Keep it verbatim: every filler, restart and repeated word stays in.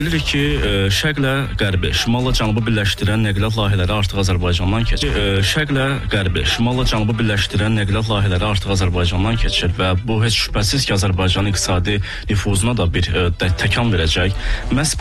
Bilirik ki, şərqlə qərbi, şimalla cənubu birləşdirən nəqliyyat layihələri artıq Azərbaycandan keçir. Şərqlə qərbi, şimalla cənubu birləşdirən nəqliyyat layihələri artıq Azərbaycandan keçir və bu heç şübhəsiz ki, Azərbaycanın iqtisadi nüfuzuna da bir təkan verəcək. Məhz